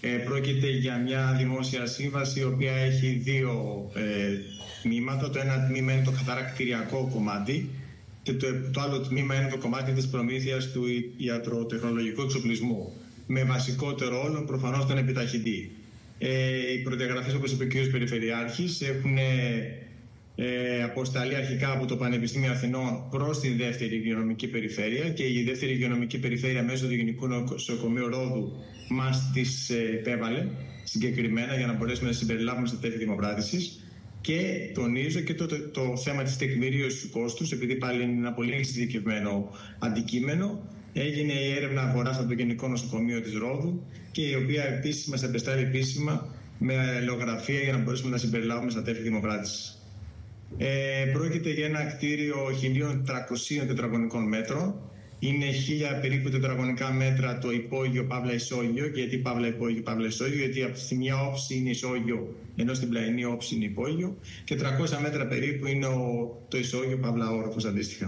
Πρόκειται για μια δημόσια σύμβαση η οποία έχει δύο τμήματα. Το ένα τμήμα είναι το καθαρά κτηριακό κομμάτι και το άλλο τμήμα είναι το κομμάτι της προμήθειας του ιατροτεχνολογικού εξοπλισμού, με βασικότερο όλο προφανώς τον επιταχυντή. Οι προδιαγραφές, όπως είπε ο κ. Περιφερειάρχης, έχουν αποσταλεί αρχικά από το Πανεπιστήμιο Αθηνών προς τη δεύτερη υγειονομική περιφέρεια, και η δεύτερη υγειονομική περιφέρεια μέσω του Γενικού Νοσοκομείου Ρόδου μας τις επέβαλε συγκεκριμένα για να μπορέσουμε να συμπεριλάβουμε στα τέλη δημοπράτησης. Και τονίζω και το θέμα της τεκμηρίωσης του κόστους, επειδή πάλι είναι ένα πολύ εξειδικευμένο αντικείμενο. Έγινε η έρευνα αγοράς από το Γενικό Νοσοκομείο της Ρόδου, και η οποία επίσης μας απεστάλλει επίσημα με αλληλογραφία για να μπορέσουμε να συμπεριλάβουμε στα τέλη δημοπράτησης. Πρόκειται για ένα κτίριο 1.300 τετραγωνικών μέτρων. Είναι 1.000 περίπου τετραγωνικά μέτρα το υπόγειο παύλα ισόγειο. Και γιατί παύλα υπόγειο παύλα ισόγειο? Γιατί από τη μια όψη είναι ισόγειο, ενώ στην πλαϊνή όψη είναι υπόγειο, και 300 μέτρα περίπου είναι το ισόγειο παύλα όροφος αντίστοιχα.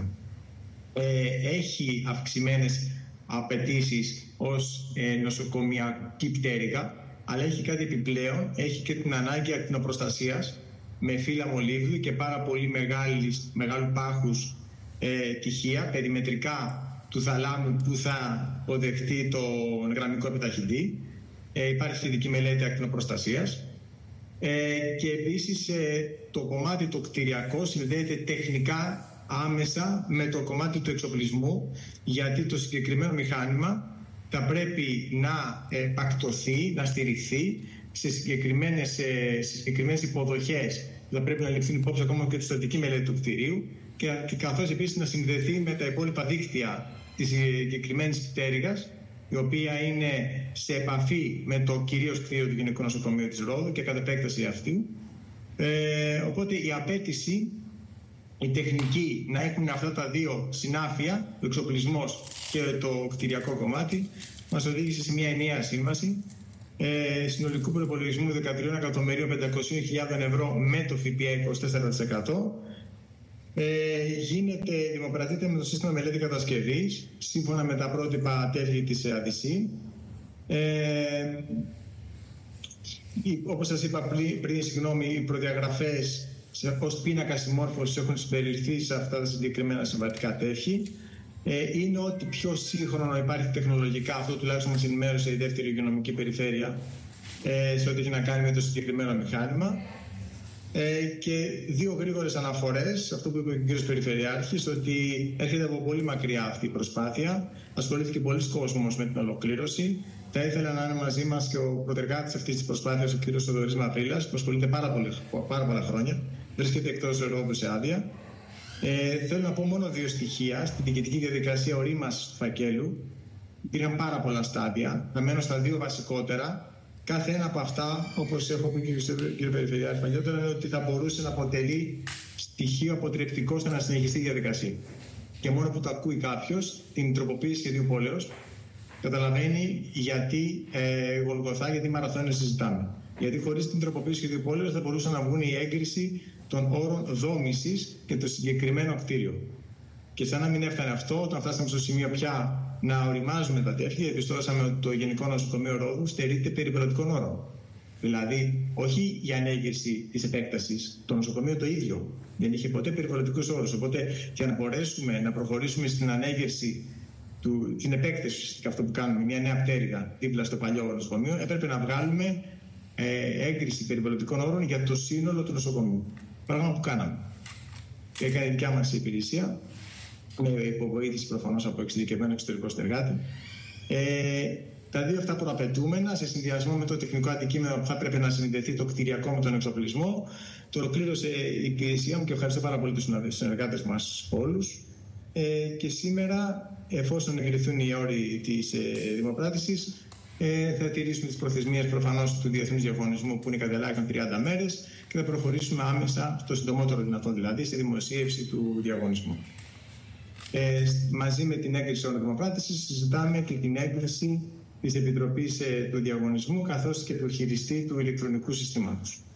Έχει αυξημένες απαιτήσεις ως νοσοκομιακή πτέρυγα, αλλά έχει κάτι επιπλέον. Έχει και την ανάγκη ακτινοπροστασίας με φύλλα μολύβδου και πάρα πολύ μεγάλου πάχους τυχεία περιμετρικά του θαλάμου που θα αποδεχτεί τον γραμμικό επιταχυντή. Υπάρχει ειδική μελέτη ακτινοπροστασίας. Και επίσης το κομμάτι το κτηριακό συνδέεται τεχνικά άμεσα με το κομμάτι του εξοπλισμού, γιατί το συγκεκριμένο μηχάνημα θα πρέπει να επακτωθεί, να στηριχθεί σε συγκεκριμένες υποδοχές που θα πρέπει να ληφθούν υπόψη ακόμα και τη στατική μελέτη του κτηρίου, και καθώς επίσης να συνδεθεί με τα υπόλοιπα δίκτυα της συγκεκριμένης πτέρυγας, η οποία είναι σε επαφή με το κυρίως κτίριο του Γενικού Νοσοκομείου της Ρόδου και κατ' επέκταση αυτού. Οπότε η απέτηση, η τεχνική να έχουν αυτά τα δύο συνάφεια, ο εξοπλισμός και το κτηριακό κομμάτι, μας οδήγησε σε μια ενιαία σύμβαση συνολικού προϋπολογισμού 13.500.000 ευρώ με το ΦΠΑ 24%. Δημοπρατείται με το σύστημα μελέτη κατασκευής σύμφωνα με τα πρότυπα τέλη της ΑΔΣ. Όπως σας είπα πριν, οι προδιαγραφές ως πίνακα συμμόρφωσης έχουν συμπεριληφθεί σε αυτά τα συγκεκριμένα συμβατικά τεύχη. Είναι ότι πιο σύγχρονο υπάρχει τεχνολογικά, αυτό τουλάχιστον μας ενημέρωσε η δεύτερη υγειονομική περιφέρεια σε ό,τι έχει να κάνει με το συγκεκριμένο μηχάνημα. Και δύο γρήγορες αναφορές, αυτό που είπε ο κ. Περιφερειάρχης, ότι έρχεται από πολύ μακριά αυτή η προσπάθεια. Ασχολήθηκε πολλοί κόσμος με την ολοκλήρωση. Θα ήθελα να είναι μαζί μας και ο προτεργάτης αυτής της προσπάθειας, ο κ. Θοδωρής Μαυρίλας, που ασχολείται πάρα πολλά χρόνια. Βρίσκεται εκτός Ρόδου σε άδεια. Θέλω να πω μόνο δύο στοιχεία. Στην διοικητική διαδικασία ορίμασης του φακέλου υπήρχαν πάρα πολλά στάδια. Θα μένω στα δύο βασικότερα. Κάθε ένα από αυτά, όπως έχω πει και στον κ. Περιφερειάρχη παλιότερα, είναι ότι θα μπορούσε να αποτελεί στοιχείο αποτρεπτικό ώστε να συνεχιστεί η διαδικασία. Και μόνο που το ακούει κάποιος την τροποποίηση σχεδίου πόλεως, καταλαβαίνει γιατί Γολγοθά, γιατί μαραθώνες συζητάμε. Γιατί χωρίς την τροποποίηση σχεδίου πόλεως θα μπορούσε να βγουν η έγκριση των όρων δόμησης και το συγκεκριμένο κτίριο. Και σαν να μην έφτανε αυτό, όταν φτάσαμε στο σημείο πια να οριμάζουμε τα τεύχη, διαπιστώσαμε ότι το Γενικό Νοσοκομείο Ρόδου στερείται περιβαλλοντικών όρων. Δηλαδή, όχι η ανέγερση της επέκτασης, το νοσοκομείο το ίδιο δεν είχε ποτέ περιβαλλοντικούς όρους. Οπότε, για να μπορέσουμε να προχωρήσουμε στην ανέγερση, την επέκταση και αυτό που κάνουμε, μια νέα πτέρυγα δίπλα στο παλιό νοσοκομείο, έπρεπε να βγάλουμε έγκριση περιβαλλοντικών όρων για το σύνολο του νοσοκομείου. Πράγμα που κάναμε. Έκανε η δικιά μας υπηρεσία, με υποβοήθηση προφανώς από εξειδικευμένο εξωτερικό συνεργάτη. Τα δύο αυτά προαπαιτούμενα, σε συνδυασμό με το τεχνικό αντικείμενο που θα πρέπει να συνδεθεί το κτηριακό με τον εξοπλισμό, το ολοκλήρωσε η υπηρεσία μου και ευχαριστώ πάρα πολύ τους συνεργάτες μας όλους. Και σήμερα, εφόσον εγκριθούν οι όροι της δημοπράτησης, θα τηρήσουμε τις προθεσμίες προφανώς του διεθνούς διαγωνισμού που είναι κατελάχιστον 30 μέρες και θα προχωρήσουμε άμεσα, στο συντομότερο δυνατόν δηλαδή, στη δημοσίευση του διαγωνισμού. Μαζί με την έγκριση όρων δημοπράτησης συζητάμε και την έγκριση της Επιτροπής του Διαγωνισμού καθώς και του χειριστή του ηλεκτρονικού συστήματος.